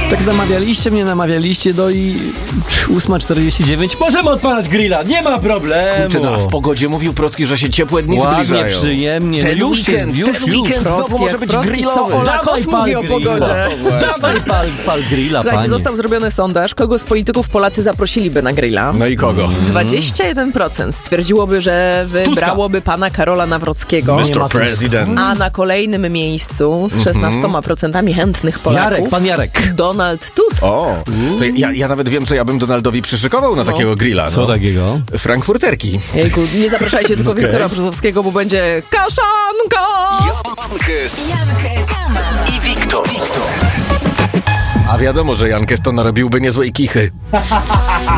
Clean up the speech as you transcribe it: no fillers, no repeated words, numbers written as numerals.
Tak namawialiście, no i 8:49. Możemy odpalać grilla, nie ma problemu. Kurczę, no, a w pogodzie mówił Procki, że się ciepłe dni zbliżają. Ładnie, przyjemnie. Ten weekend znowu może być grillowy. Ola Kot mówi o pogodzie. Dawaj pal grilla, Słuchajcie, panie. został zrobiony sondaż, kogo z polityków Polacy zaprosiliby na grilla. No i kogo? 21% stwierdziłoby, że wybrałoby pana Karola Nawrockiego. Mr. President. A na kolejnym miejscu z 16% chętnych Polaków Pan Jarek. Donald Tusk. O, to ja nawet wiem, co ja bym Donaldowi przyszykował na takiego grilla. No. Co takiego? Frankfurterki. Jejku, nie zapraszajcie tylko Wiktora Brzozowskiego, bo będzie kaszanka! Jankes i Wiktor. A wiadomo, że Jankes to narobiłby niezłej kichy.